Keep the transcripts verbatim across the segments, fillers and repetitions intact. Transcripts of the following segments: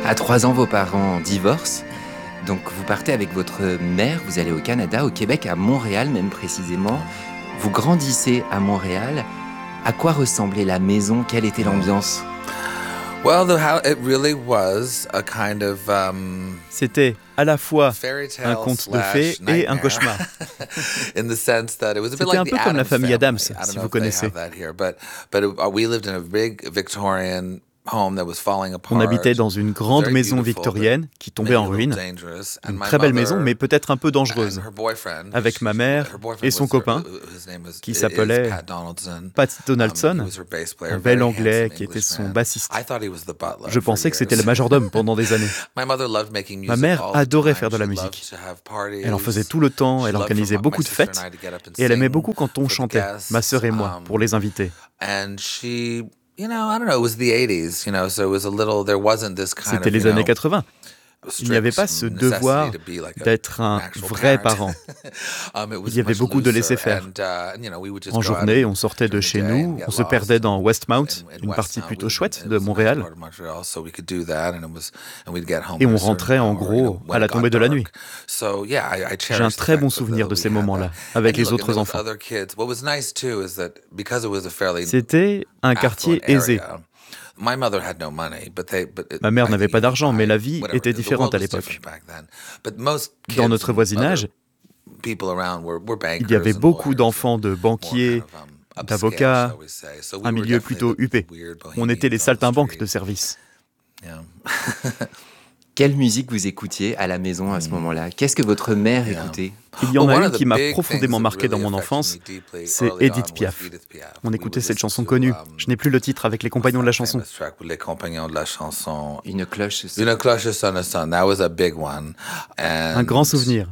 À trois ans, vos parents divorcent. Donc vous partez avec votre mère, vous allez au Canada, au Québec, à Montréal même précisément. Vous grandissez à Montréal. À quoi ressemblait la maison? Quelle était l'ambiance? Well, the how it really was a kind of um, C'était à la fois fairy un tale conte de slash fées et un nightmare. cauchemar. In the sense that it was a bit C'était like un the peu comme la Addams famille family. Addams, I don't si know vous if they connaissez. have that here, but but it, uh, we lived in a big Victorian home that was falling apart. On habitait dans une grande Very maison beautiful, victorienne qui but tombait en maybe a little ruine. dangerous. And Une my très belle maison, mother mais peut-être un peu and dangereuse. her boyfriend, Avec ma she- mère her boyfriend et son was her- copain, his name was- qui is s'appelait Pat Donaldson. Pat Um, Donaldson, he was her bass player, un bel very anglais handsome qui était son Englishman. bassiste. I thought he was the butler Je for pensais que c'était le years. majordome pendant des années. My mother loved making music Ma mère all the adorait time. faire de la She musique. loved to have parties. Elle en faisait tout le temps, She elle loved organisait for my beaucoup de sister fêtes and I to get up and et elle aimait sing beaucoup quand on for the chantait, guests. ma sœur et moi, Um, pour les invités. And she, you know, I don't know, it was the eighties, you know, so it was a little, there wasn't this kind C'était of, les you know, années quatre-vingts. Il n'y avait pas ce strict devoir necessity to be like a- d'être un an actual vrai parent. parent. Um, it was Il y avait much beaucoup de looser. laisser-faire. And, uh, you know, we would just En go out journée, and- on sortait de during the chez day nous, and get on se lost perdait dans in- Westmount, in- in une partie Westmount. plutôt We- chouette it de was a nice Montréal, part of Montreal, so we could do that, and it was- and we'd get home et on at a certain rentrait en hour, you gros know, when à la it got tombée de la dark. nuit. So, yeah, I- I J'ai un cherished the très fact bon that- souvenir de that ces we had moments-là, that. avec And les look, and autres there was enfants. other kids. What was nice too is that because it was a fairly C'était un quartier affluent aisé. area, my mother had no money, but they- but it- Ma mère I n'avait think pas d'argent, mais la I- vie whatever, était the différente world à was l'époque. different back then. But most Dans kids notre and voisinage, other people around were- were bankers il y avait and beaucoup lawyers d'enfants and de more banquiers, kind of, um, upscale, d'avocats, shall we say. So we un were milieu definitely plutôt the huppé. weird On était les bohemians on the saltimbanques street. de service. Yeah. Quelle musique vous écoutiez à la maison à ce moment-là? Qu'est-ce que votre mère Yeah. écoutait? Il y en Well, a one une of the qui m'a big profondément things that marqué dans really mon affected enfance, me deeply c'est early on Edith was Piaf. Edith Piaf. On We écoutait would cette listen chanson to, connue. um, Je n'ai plus le titre, avec les compagnons de la chanson. famous track, Les Compagnons de la chanson. Une cloche se- Une cloche sonne sonne. That was a big one. And Un grand souvenir.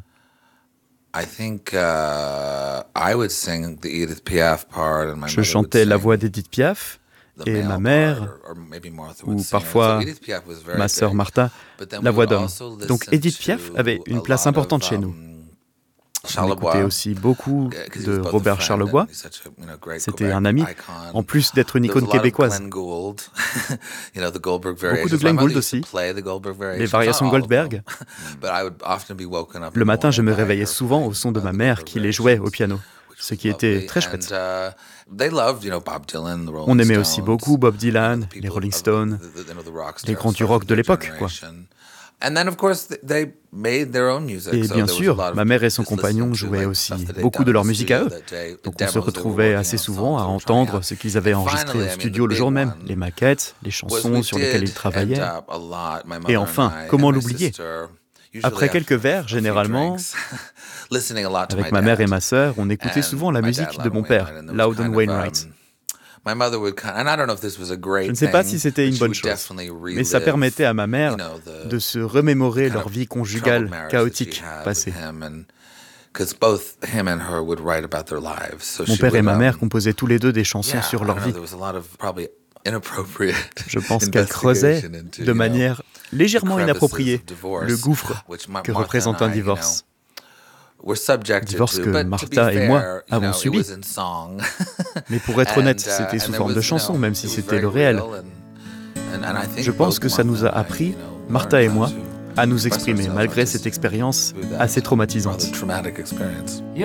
I think uh, I would sing the Edith Piaf part, and my Je mother chantais would la sing voix d'Edith Piaf the et male ma part, mère, or- or maybe Martha ou would sing it. parfois So Edith Piaf was very ma sœur big. Martha, But then la we voix would d'homme. also Donc listen Edith Piaf to avait une a place lot importante of, chez nous. um, On Charlevoix. écoutait aussi beaucoup Because he de was both a Robert friend Charlevoix. and he's such a, you know, great C'était Quebec un ami, icon. en plus d'être une There was a icône lot of québécoise. Glenn Gould, you know, the Goldberg Beaucoup de variations. Glenn My mother Gould used to aussi. play the Goldberg variations, Les variations not all of them, Goldberg. but I would often be woken up in Le the matin, je me morning by réveillais her souvent au playing, son de uh, ma the mère Goldberg qui les jouait au variations, piano, which ce was qui était lovely. très chouette. And, uh, they loved, you know, Bob Dylan, the Rolling On aimait aussi Stones, beaucoup Bob you know, Dylan, the people les Rolling of- Stones, the- the- you know, the rock les stars grands du of rock de their l'époque, quoi. generation. And then, of course, th- they made their own music. Et So bien there was a sûr, lot of ma mère et son just listening compagnon to, jouaient like, aussi stuff that they'd beaucoup done de in leur the musique à studio eux. that day, the Donc on se demos they were retrouvait working assez on, souvent songs à they were entendre trying ce out. qu'ils avaient And enregistré finally, au I mean, studio the le jour big même, one les maquettes, les was chansons we sur lesquelles did ils travaillaient. end up a lot, my mother Et and enfin, I comment and my l'oublier? sister, usually Après quelques after verres, a few généralement, drinks, listening a lot to avec my ma mère et dad. ma sœur, on écoutait And souvent la my dad, musique de mon Loudon père, Wainwright, and there was Loudon kind of, Wainwright. um, My mother would kind, and I don't know if this was a great Je ne sais pas thing, si c'était but une she bonne would chose, definitely mais ça relive, permettait à ma you mère know, the de se remémorer kind leur of vie troubled conjugale marriage that she chaotique had with passée. him, and because both him and her would write about their lives. So Mon she père et would, ma um, mère composaient tous les deux des chansons yeah, sur I leur don't know, vie. there was a lot of probably inappropriate Je pense qu'elle creusait investigation into, de you know, manière légèrement the crevices inappropriée of divorce, le gouffre which Ma- que Martha représente and un I, you know, divorce. were subjected Divorce to, que but to Martha be et moi fair, you avons know, subi. it was in song. Mais pour être honnête, And, uh, c'était sous and it forme was, de you chanson, know, même it si was c'était very le réel. real, and- and- and I think Je pense both que ça nous a Martha and I, appris, you know, Martha et learned moi, how to à nous express exprimer ourselves malgré artistically cette expérience through that assez rather traumatisante. traumatic experience.